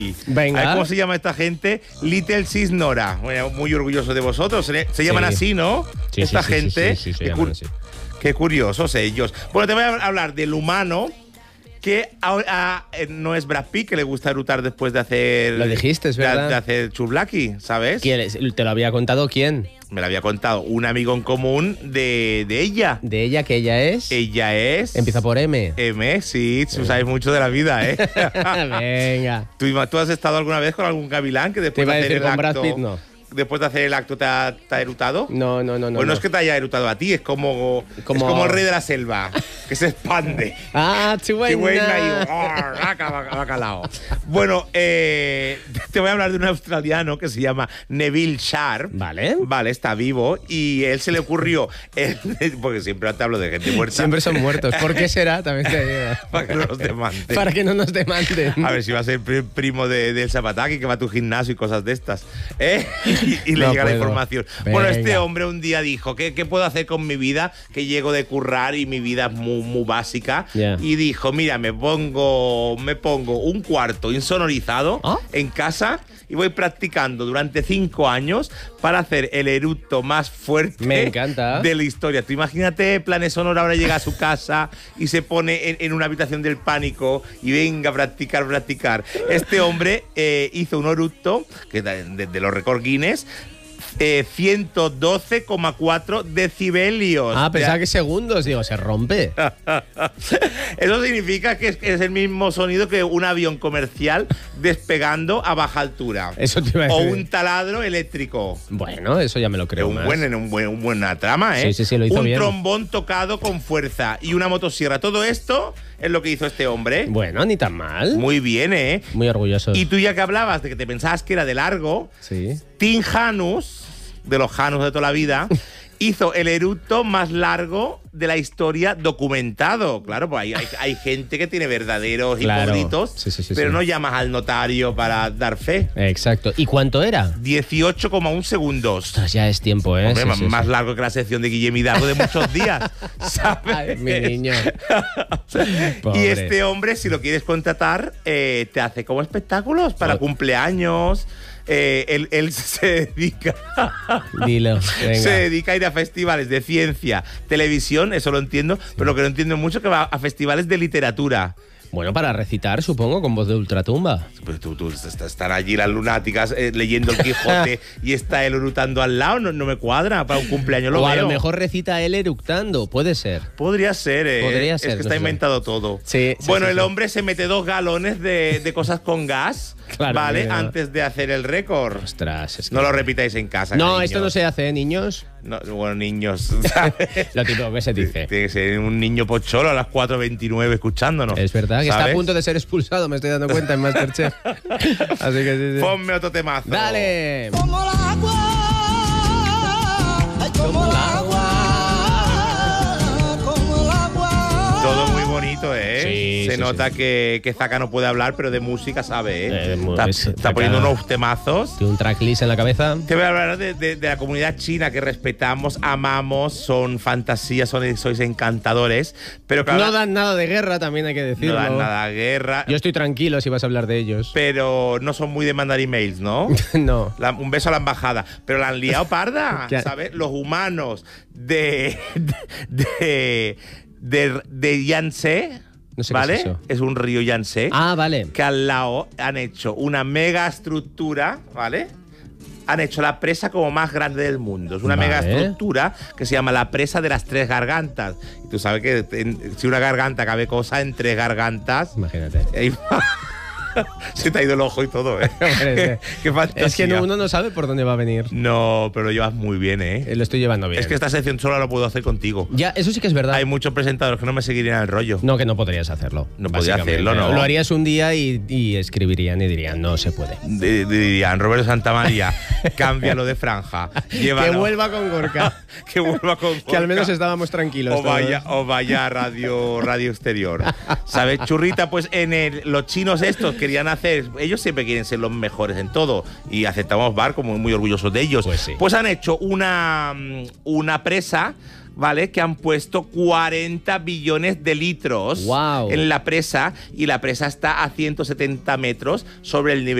Venga. ¿Cómo se llama esta gente? Little Cisnora. Bueno, muy orgulloso de vosotros. Se llaman así, ¿no? Sí, esta sí, gente. Sí, se llaman así. Qué curiosos ellos. Bueno, te voy a hablar del humano que no es Brad Pitt, que le gusta erutar después de hacer... Lo dijiste, es verdad. De hacer Chublaki, ¿sabes? ¿Te lo había contado quién? Me lo había contado un amigo en común de ella. ¿De ella, que ella es? Ella es... Empieza por M. M, sí, tú sabes mucho de la vida, ¿eh? Venga. ¿Tú has estado alguna vez con algún gavilán que Te después iba a de hacer decir el con acto... Brad Pitt, no. Después de hacer el acto te ha erutado? No. Pues no es que te haya erutado a ti, es como el rey de la selva, que se expande. Ah, Chihuahua. Bacalao. Bueno, te voy a hablar de un australiano que se llama Neville Sharp. Vale. Vale, está vivo y a él se le ocurrió, porque siempre te hablo de gente muerta. Siempre son muertos. ¿Por qué será? También te digo. Para que no nos demanden. Para que no nos demanden. A ver si va a ser primo del Zapataki, que va a tu gimnasio y cosas de estas. Y le No llega la puedo. información. Venga. Bueno, este hombre un día dijo, ¿qué puedo hacer con mi vida? Que llego de currar y mi vida es muy básica. Yeah. Y dijo, mira, me pongo un cuarto insonorizado en casa y voy practicando durante 5 años para hacer el eructo más fuerte Me encanta. de la historia. Tú imagínate, Planes Sonora ahora llega a su casa y se pone en una habitación del pánico y venga a practicar. Este hombre hizo un eructo que de los récords Guinness, 112,4 decibelios. Ah, pensaba que segundos. Digo, se rompe. Eso significa que es el mismo sonido que un avión comercial despegando a baja altura. Eso te iba a O decir. un taladro eléctrico. Bueno, eso ya me lo creo más. Buena trama, ¿eh? Sí, lo hizo un bien. trombón tocado con fuerza y una motosierra. Todo esto es lo que hizo este hombre. Bueno, ni tan mal. Muy bien, ¿eh? Muy orgulloso. Y tú ya que hablabas de que te pensabas que era de largo, Sí. Tim Janus, de los Janus de toda la vida, hizo el eructo más largo de la historia documentado. Claro, pues hay gente que tiene verdaderos Claro. hipócritos, Sí, pero sí. no llamas al notario para dar fe. Exacto. ¿Y cuánto era? 18,1 segundos. Ostras, ya es tiempo, ¿eh? Hombre, Sí, más sí. largo que la sección de Guillem Hidalgo de muchos días, ¿sabes? Ay, mi niño. Y Pobre. este hombre, si lo quieres contratar, te hace como espectáculos para cumpleaños. Él se dedica Dilo. Venga. se dedica a ir a festivales de ciencia, televisión, eso lo entiendo, pero lo que no entiendo mucho es que va a festivales de literatura. Bueno, para recitar, supongo, con voz de ultratumba. Pues están allí las lunáticas leyendo el Quijote y está él eructando al lado, no me cuadra para un cumpleaños. Lo O a veo. lo mejor recita él eructando, puede ser. Podría ser, Podría es ser, que no está sé. inventado todo. Sí, Bueno, sí. el hombre se mete 2 galones de cosas con gas, Claro, ¿vale? mira. Antes de hacer el récord. Ostras, es que... No lo repitáis en casa. No, cariño. esto no se hace, ¿eh, niños? No, bueno, niños. ¿sabes? Lo típico que se dice. Tiene que ser un niño pocholo a las 4:29 escuchándonos. Es verdad, que está a ¿sabes? punto de ser expulsado, me estoy dando cuenta, en Masterchef. Así que sí. Ponme otro temazo. ¡Dale! Como el agua, ay, como el agua, como el agua. Todo muy bonito, ¿eh? Sí, Se sí, nota que Zaka no puede hablar, pero de música sabe, ¿eh? Está Zaka poniendo unos temazos. ¿Tiene un tracklist en la cabeza? Te voy a hablar de la comunidad china que respetamos, amamos, son fantasías, sois encantadores, pero claro, No dan nada de guerra, también hay que no decirlo. dan nada de guerra, Yo estoy tranquilo si vas a hablar de ellos. pero no son muy de mandar emails, ¿no? No. Un beso a la embajada, pero la han liado parda, ¿Qué? ¿sabes? Los humanos de Yangtze, No sé qué ¿vale? es eso. Es un río Yangtze. Ah, vale. Que al lado han hecho una mega estructura, ¿vale? Han hecho la presa como más grande del mundo. Es una Vale. mega estructura que se llama la presa de las 3 gargantas. Y tú sabes que si una garganta cabe cosa en 3 gargantas. Imagínate. Se te ha ido el ojo y todo, ¿eh? Hombre, Qué fantasía. es que uno no sabe por dónde va a venir. No, pero lo llevas muy bien, ¿eh? Lo estoy llevando bien. Es que esta sección solo la puedo hacer contigo. Ya, eso sí que es verdad. Hay muchos presentadores que no me seguirían el rollo. No, que no podrías hacerlo. No podría básicamente. hacerlo, ¿no? Lo harías un día y escribirían y dirían, no se puede. Dirían, Roberto Santamaría, cámbialo de franja. Llévalo. Que vuelva con Gorka. Que vuelva con Que al menos Gorka. estábamos tranquilos. O vaya a radio exterior. ¿Sabes, churrita? Pues los chinos estos querían hacer, ellos siempre quieren ser los mejores en todo y aceptamos bar como muy orgullosos de ellos. Pues sí. Pues han hecho una presa ¿vale? Que han puesto 40 billones de litros Guau. en la presa y la presa está a 170 metros sobre el nivel